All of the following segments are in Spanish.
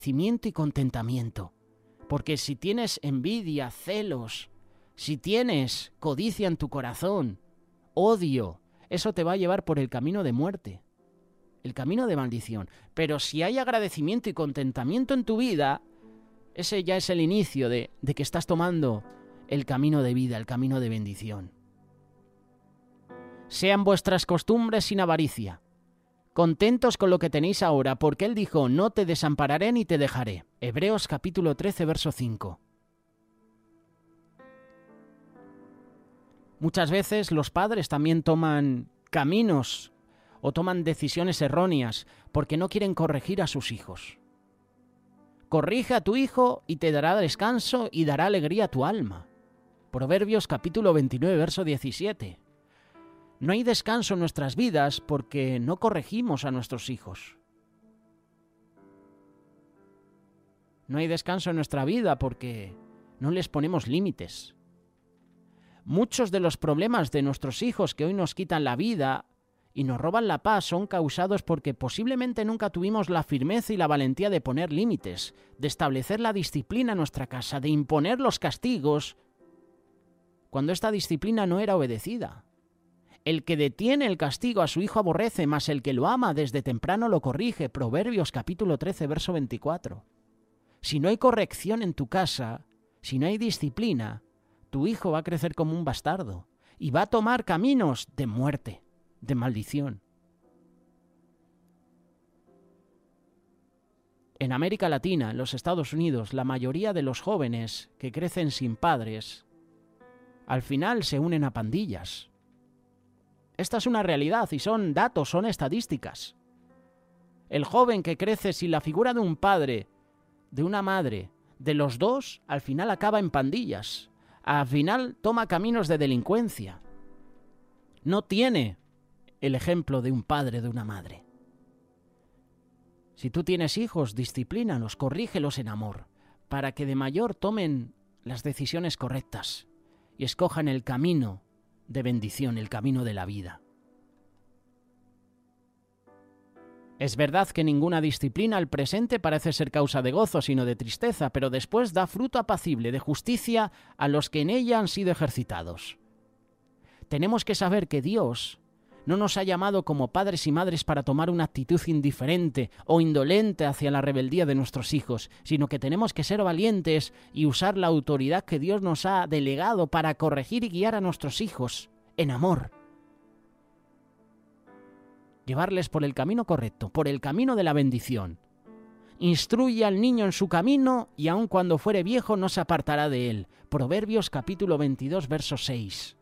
agradecimiento y contentamiento. Porque si tienes envidia, celos, si tienes codicia en tu corazón, odio, eso te va a llevar por el camino de muerte, el camino de maldición. Pero si hay agradecimiento y contentamiento en tu vida, ese ya es el inicio de que estás tomando el camino de vida, el camino de bendición. Sean vuestras costumbres sin avaricia, contentos con lo que tenéis ahora, porque Él dijo, no te desampararé ni te dejaré. Hebreos capítulo 13, verso 5. Muchas veces los padres también toman caminos o toman decisiones erróneas porque no quieren corregir a sus hijos. Corrige a tu hijo y te dará descanso y dará alegría a tu alma. Proverbios capítulo 29, verso 17. No hay descanso en nuestras vidas porque no corregimos a nuestros hijos. No hay descanso en nuestra vida porque no les ponemos límites. Muchos de los problemas de nuestros hijos que hoy nos quitan la vida y nos roban la paz son causados porque posiblemente nunca tuvimos la firmeza y la valentía de poner límites, de establecer la disciplina en nuestra casa, de imponer los castigos cuando esta disciplina no era obedecida. El que detiene el castigo a su hijo aborrece, mas el que lo ama desde temprano lo corrige. Proverbios capítulo 13, verso 24. Si no hay corrección en tu casa, si no hay disciplina, tu hijo va a crecer como un bastardo y va a tomar caminos de muerte, de maldición. En América Latina, en los Estados Unidos, la mayoría de los jóvenes que crecen sin padres, al final se unen a pandillas. Esta es una realidad y son datos, son estadísticas. El joven que crece sin la figura de un padre, de una madre, de los dos, al final acaba en pandillas. Al final toma caminos de delincuencia. No tiene el ejemplo de un padre, de una madre. Si tú tienes hijos, disciplínalos, corrígelos en amor, para que de mayor tomen las decisiones correctas y escojan el camino de bendición, el camino de la vida. Es verdad que ninguna disciplina al presente parece ser causa de gozo, sino de tristeza, pero después da fruto apacible de justicia a los que en ella han sido ejercitados. Tenemos que saber que Dios no nos ha llamado como padres y madres para tomar una actitud indiferente o indolente hacia la rebeldía de nuestros hijos, sino que tenemos que ser valientes y usar la autoridad que Dios nos ha delegado para corregir y guiar a nuestros hijos en amor. Llevarles por el camino correcto, por el camino de la bendición. Instruye al niño en su camino y aun cuando fuere viejo no se apartará de él. Proverbios capítulo 22, verso 6.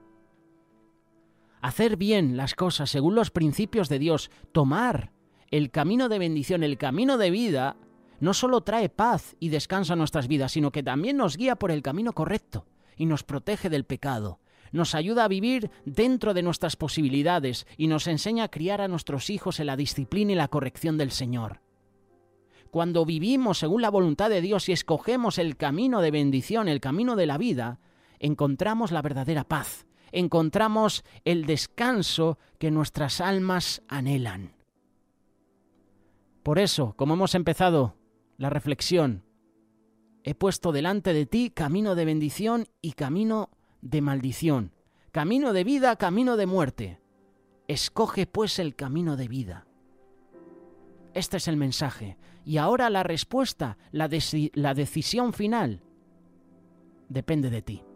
Hacer bien las cosas según los principios de Dios, tomar el camino de bendición, el camino de vida, no solo trae paz y descanso a nuestras vidas, sino que también nos guía por el camino correcto y nos protege del pecado. Nos ayuda a vivir dentro de nuestras posibilidades y nos enseña a criar a nuestros hijos en la disciplina y la corrección del Señor. Cuando vivimos según la voluntad de Dios y escogemos el camino de bendición, el camino de la vida, encontramos la verdadera paz. Encontramos el descanso que nuestras almas anhelan. Por eso, como hemos empezado la reflexión, he puesto delante de ti camino de bendición y camino de maldición, camino de vida, camino de muerte. Escoge pues el camino de vida. Este es el mensaje. Y ahora la respuesta, la decisión final, depende de ti.